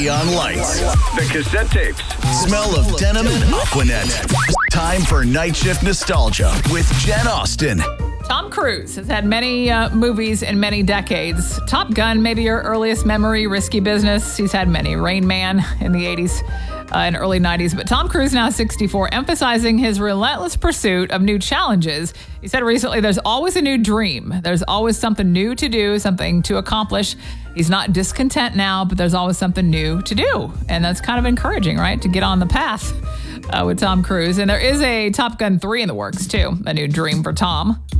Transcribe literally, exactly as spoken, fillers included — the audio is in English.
Neon lights. The cassette tapes. Smell of denim and Aquanet. Time for Night Shift Nostalgia with Jen Austen. Tom Cruise has had many uh, movies in many decades. Top Gun, maybe your earliest memory. Risky Business. He's had many. Rain Man in the eighties uh, and early nineties. But Tom Cruise, now sixty-four, emphasizing his relentless pursuit of new challenges. He said recently, there's always a new dream. There's always something new to do, something to accomplish. He's not discontent now, but there's always something new to do. And that's kind of encouraging, right? To get on the path uh, with Tom Cruise. And there is a Top Gun three in the works, too. A new dream for Tom.